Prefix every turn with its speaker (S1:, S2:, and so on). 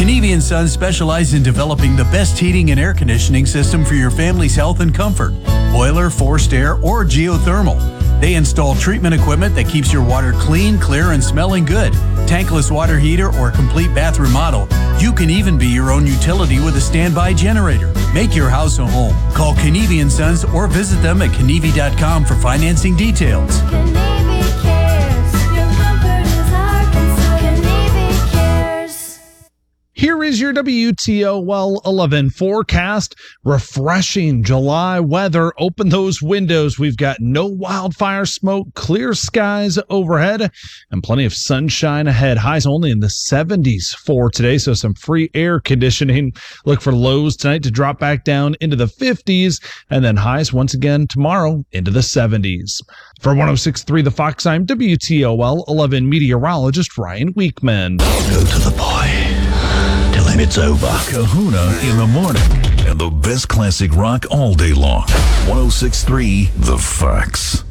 S1: Kenevi & Sons specialize in developing the best heating and air conditioning system for your family's health and comfort. Boiler, forced air, or geothermal. They install treatment equipment that keeps your water clean, clear, and smelling good. Tankless water heater or complete bathroom model. You can even be your own utility with a standby generator. Make your house a home. Call Kenevi & Sons or visit them at Kenevi.com for financing details.
S2: Kenevi cares. Your comfort is our concern. Kenevi cares.
S3: Here is your WTOL 11 forecast. Refreshing July weather. Open those windows. We've got no wildfire smoke, clear skies overhead, and plenty of sunshine ahead. Highs only in the 70s for today, so some free air conditioning. Look for lows tonight to drop back down into the 50s, and then highs once again tomorrow into the 70s. For 106.3 The Fox, I'm WTOL 11 meteorologist Ryan Weekman.
S4: Go to the boy. Tell him it's over. Kahuna in the morning. And the best classic rock all day long. 106.3 The Fox.